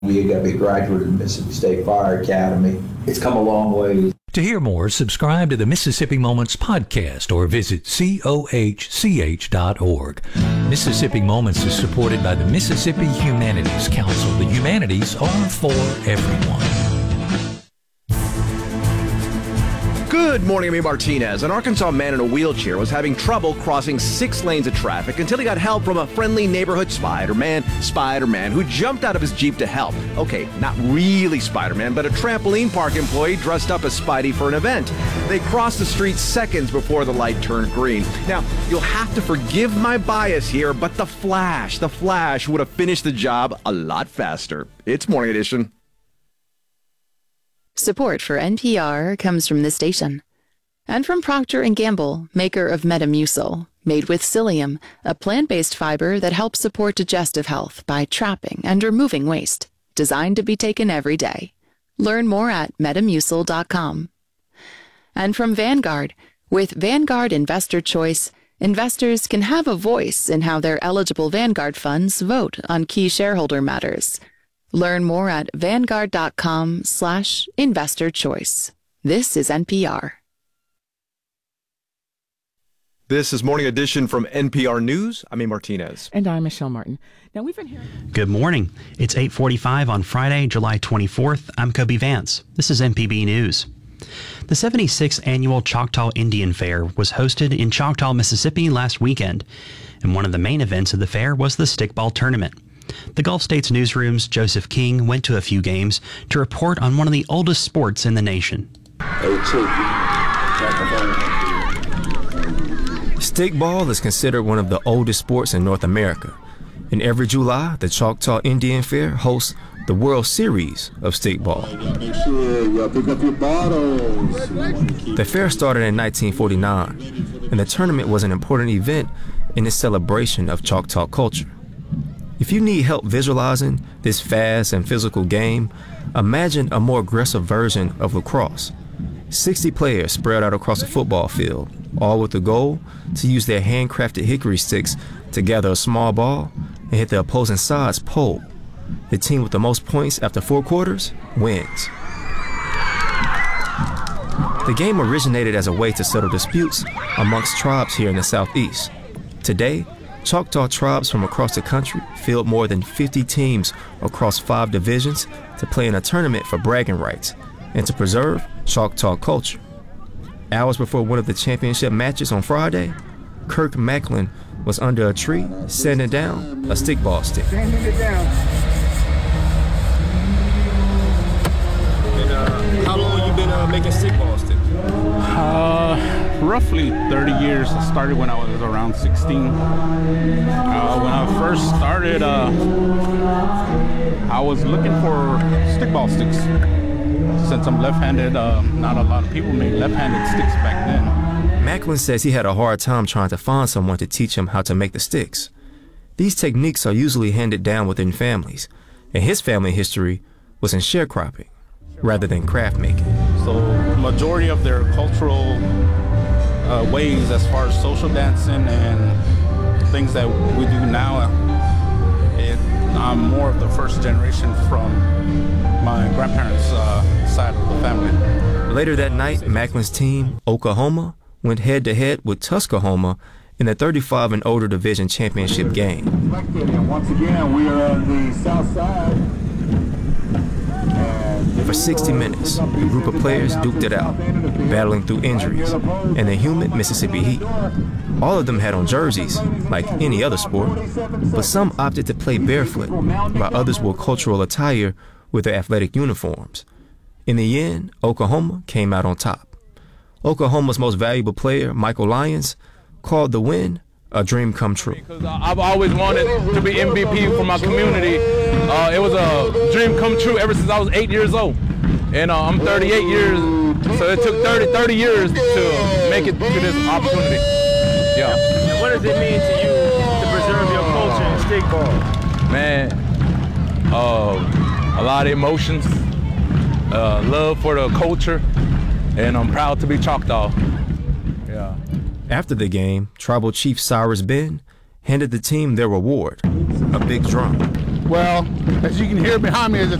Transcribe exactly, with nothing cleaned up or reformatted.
We got to be a graduate of the Mississippi State Fire Academy. It's come a long way. To hear more, subscribe to the Mississippi Moments podcast or visit C O H C H dot org. Mississippi Moments is supported by the Mississippi Humanities Council. The humanities are for everyone. Good morning, I'm Amy Martinez. An Arkansas man in a wheelchair was having trouble crossing six lanes of traffic until he got help from a friendly neighborhood Spider-Man, Spider-Man, who jumped out of his Jeep to help. Okay, not really Spider-Man, but a trampoline park employee dressed up as Spidey for an event. They crossed the street seconds before the light turned green. Now, you'll have to forgive my bias here, but the Flash, the Flash would have finished the job a lot faster. It's Morning Edition. Support for N P R comes from this station and from Procter and Gamble, maker of Metamucil, made with psyllium, a plant-based fiber that helps support digestive health by trapping and removing waste, designed to be taken every day. Learn more at metamucil dot com. And from Vanguard, with Vanguard Investor Choice, investors can have a voice in how their eligible Vanguard funds vote on key shareholder matters. Learn more at vanguard.com slash investor choice. This is N P R. This is Morning Edition from N P R News. I'm Amy Martinez. And I'm Michelle Martin. Now we've been hearing... Good morning. It's eight forty-five on Friday, July twenty-fourth. I'm Kobe Vance. This is M P B News. The seventy-sixth Annual Choctaw Indian Fair was hosted in Choctaw, Mississippi last weekend, and one of the main events of the fair was the stickball tournament. The Gulf States Newsroom's Joseph King went to a few games to report on one of the oldest sports in the nation. Stickball is considered one of the oldest sports in North America. And every July, the Choctaw Indian Fair hosts the World Series of Stickball. Make sure you pick up your bottles. The fair started in nineteen forty-nine, and the tournament was an important event in the celebration of Choctaw culture. If you need help visualizing this fast and physical game, imagine a more aggressive version of lacrosse. sixty players spread out across a football field, all with the goal to use their handcrafted hickory sticks to gather a small ball and hit the opposing side's pole. The team with the most points after four quarters wins. The game originated as a way to settle disputes amongst tribes here in the Southeast. Today, Choctaw tribes from across the country field more than fifty teams across five divisions to play in a tournament for bragging rights and to preserve Choctaw culture. Hours before one of the championship matches on Friday, Kirk Macklin was under a tree sanding down a stickball stick. Sanding it down. And uh, how long you been uh, making stickball sticks? Uh, roughly thirty years. I started when I was around sixteen. Uh, when I first started, uh, I was looking for stickball sticks. Since I'm left-handed, uh, not a lot of people made left-handed sticks back then. Macklin says he had a hard time trying to find someone to teach him how to make the sticks. These techniques are usually handed down within families, and his family history was in sharecropping rather than craft making. So majority of their cultural uh, ways as far as social dancing and things that we do now, it, I'm more of the first generation from my grandparents' uh, side of the family. Later that night, Macklin's team, Oklahoma, went head-to-head with Tuscaloosa in the thirty-five and older division championship game. And once again, we are on the south side. For sixty minutes, a group of players duked it out, battling through injuries and the humid Mississippi heat. All of them had on jerseys, like any other sport, but some opted to play barefoot, while others wore cultural attire with their athletic uniforms. In the end, Oklahoma came out on top. Oklahoma's most valuable player, Michael Lyons, called the win a dream come true. I've always wanted to be M V P for my community. Uh, it was a dream come true ever since I was eight years old. And uh, I'm thirty-eight years, so it took thirty, thirty years to make it to this opportunity. Yeah. And what does it mean to you to preserve your culture in stickball? Man, uh, a lot of emotions, uh, love for the culture, and I'm proud to be Choctaw. Yeah. After the game, Tribal Chief Cyrus Ben handed the team their reward, a big drum. Well, as you can hear behind me is a